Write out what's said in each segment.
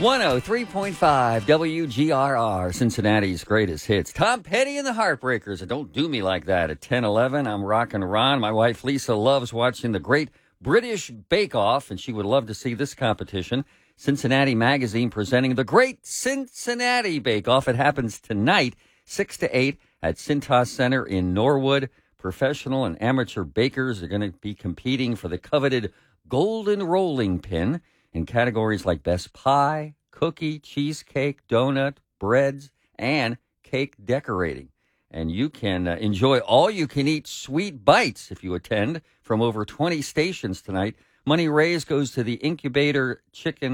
103.5 WGRR, Cincinnati's greatest hits. Tom Petty and the Heartbreakers. And Don't Do Me Like That at 10:11. I'm Rockin' Ron. My wife Lisa loves watching the Great British Bake Off, and she would love to see this competition. Cincinnati Magazine presenting the Great Cincinnati Bake Off. It happens tonight, 6 to 8 at Cintas Center in Norwood. Professional and amateur bakers are going to be competing for the coveted Golden Rolling Pin in categories like best pie, cookie, cheesecake, donut, breads, and cake decorating. And you can enjoy all-you-can-eat sweet bites if you attend from over 20 stations tonight. Money raised goes to the Incubator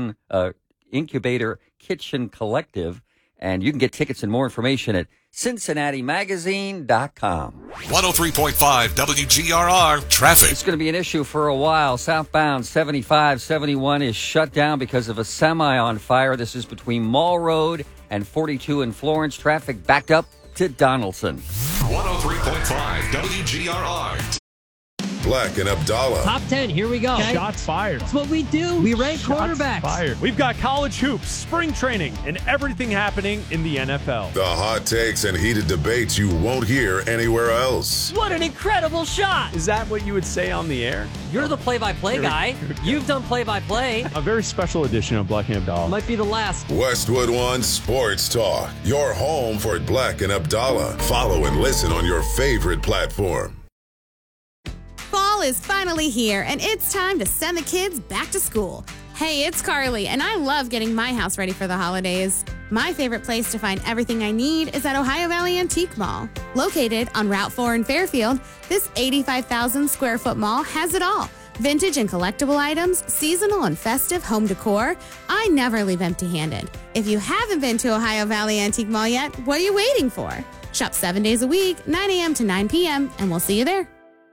Kitchen Collective, and you can get tickets and more information at CincinnatiMagazine.com. 103.5 WGRR traffic. It's going to be an issue for a while. Southbound 75-71 is shut down because of a semi on fire. This is between Mall Road and 42 in Florence. Traffic backed up to Donaldson. 103.5 WGRR. Black and Abdallah. Top 10, here we go. Okay. Shots fired. That's what we do. We rank quarterbacks. Fired. We've got college hoops, spring training, and everything happening in the NFL. The hot takes and heated debates you won't hear anywhere else. What an incredible shot. Is that what you would say on the air? You're the play-by-play guy. You've done play-by-play. A very special edition of Black and Abdallah. Might be the last. Westwood One Sports Talk. Your home for Black and Abdallah. Follow and listen on your favorite platform. Fall is finally here, and it's time to send the kids back to school. Hey, it's Carly, and I love getting my house ready for the holidays. My favorite place to find everything I need is at Ohio Valley Antique Mall. Located on Route 4 in Fairfield, this 85,000 square foot mall has it all. Vintage and collectible items, seasonal and festive home decor. I never leave empty-handed. If you haven't been to Ohio Valley Antique Mall yet, what are you waiting for? Shop 7 days a week, 9 a.m. to 9 p.m., and we'll see you there.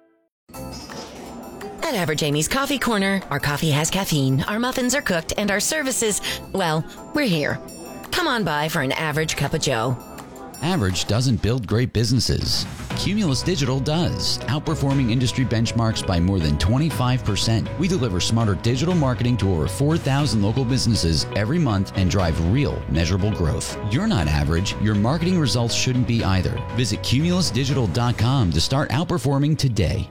At Average Amy's Coffee Corner, our coffee has caffeine, our muffins are cooked, and our services, well, we're here. Come on by for an average cup of joe. Average doesn't build great businesses. Cumulus Digital does, outperforming industry benchmarks by more than 25%. We deliver smarter digital marketing to over 4,000 local businesses every month and drive real, measurable growth. You're not average. Your marketing results shouldn't be either. Visit cumulusdigital.com to start outperforming today.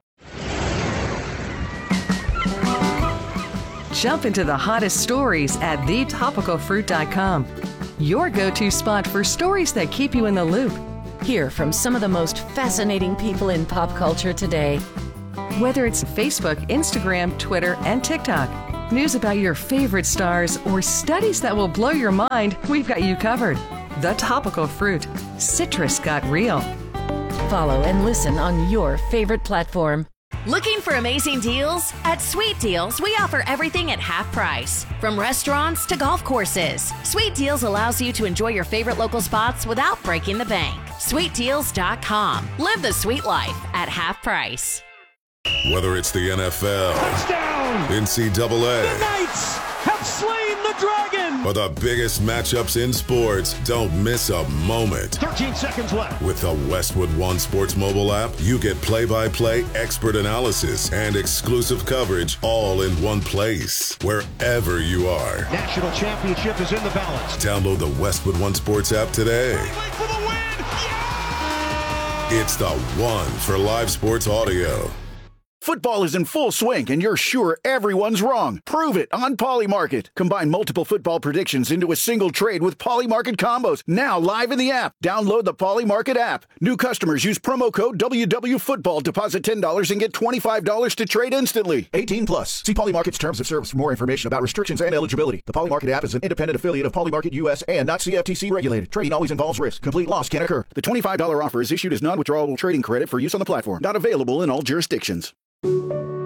Jump into the hottest stories at thetopicalfruit.com. Your go-to spot for stories that keep you in the loop. Hear from some of the most fascinating people in pop culture today. Whether it's Facebook, Instagram, Twitter, and TikTok, news about your favorite stars, or studies that will blow your mind, we've got you covered. The Topical Fruit. Citrus got real. Follow and listen on your favorite platform. Looking for amazing deals? At Sweet Deals, we offer everything at half price. From restaurants to golf courses, Sweet Deals allows you to enjoy your favorite local spots without breaking the bank. SweetDeals.com. Live the sweet life at half price. Whether it's the NFL, Touchdown! NCAA, The Knights have slain the dragon! or the biggest matchups in sports, don't miss a moment. 13 seconds left. With the Westwood One Sports mobile app, you get play-by-play, expert analysis, and exclusive coverage all in one place, wherever you are. National championship is in the balance. Download the Westwood One Sports app today. For the win! Yeah! It's the one for live sports audio. Football is in full swing, and you're sure everyone's wrong. Prove it on Polymarket. Combine multiple football predictions into a single trade with Polymarket combos. Now live in the app. Download the Polymarket app. New customers use promo code WWFootball. Deposit $10 and get $25 to trade instantly. 18 plus. See Polymarket's terms of service for more information about restrictions and eligibility. The Polymarket app is an independent affiliate of Polymarket US and not CFTC regulated. Trading always involves risk. Complete loss can occur. The $25 offer is issued as non-withdrawable trading credit for use on the platform. Not available in all jurisdictions.